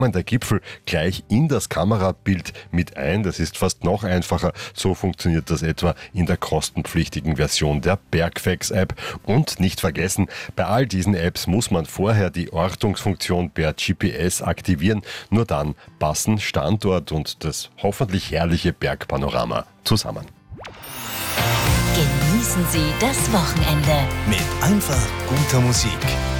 der Gipfel gleich in das Kamerabild mit ein. Das ist fast noch einfacher. So funktioniert das etwa in der kostenpflichtigen Version der Bergfex-App. Und nicht vergessen, bei all diesen Apps muss man vorher die Ortungsfunktion per GPS aktivieren. Nur dann passen Standort und das hoffentlich herrliche Bergpanorama zusammen. Genießen Sie das Wochenende Mit einfach guter Musik.